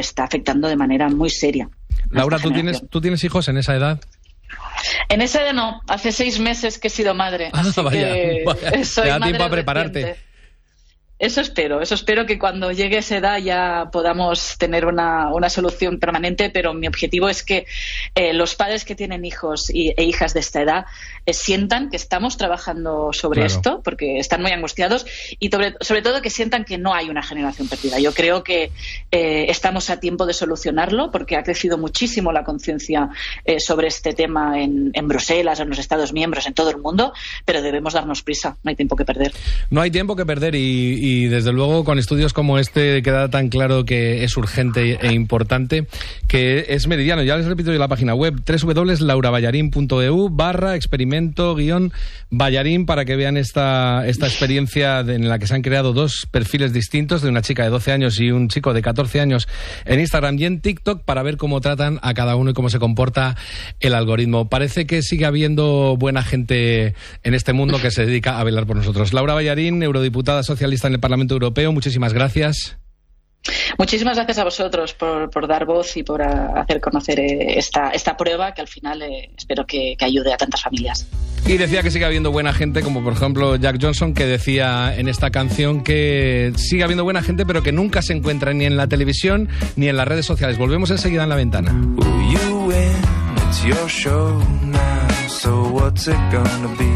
está afectando de manera muy seria. Laura, ¿tú tienes hijos en esa edad? En esa edad no, hace 6 meses que he sido madre. Así vaya. Soy te da madre tiempo a prepararte. reciente. Eso espero que cuando llegue esa edad ya podamos tener una solución permanente, pero mi objetivo es que los padres que tienen hijos e hijas de esta edad sientan que estamos trabajando sobre esto, porque están muy angustiados, y sobre todo que sientan que no hay una generación perdida. Yo creo que estamos a tiempo de solucionarlo, porque ha crecido muchísimo la conciencia sobre este tema en Bruselas, en los Estados miembros, en todo el mundo, pero debemos darnos prisa, no hay tiempo que perder. No hay tiempo que perder y desde luego con estudios como este queda tan claro que es urgente e importante, que es meridiano. Ya les repito yo la página web, www.lauraballarín.eu/experimento-ballarín, para que vean esta experiencia en la que se han creado 2 perfiles distintos, de una chica de 12 años y un chico de 14 años en Instagram y en TikTok, para ver cómo tratan a cada uno y cómo se comporta el algoritmo. Parece que sigue habiendo buena gente en este mundo que se dedica a velar por nosotros. Laura Ballarín, eurodiputada socialista en el Parlamento Europeo, muchísimas gracias. Muchísimas gracias a vosotros por dar voz y por hacer conocer esta prueba que al final espero que ayude a tantas familias. Y decía que sigue habiendo buena gente, como por ejemplo Jack Johnson, que decía en esta canción que sigue habiendo buena gente, pero que nunca se encuentra ni en la televisión ni en las redes sociales. Volvemos enseguida en La Ventana.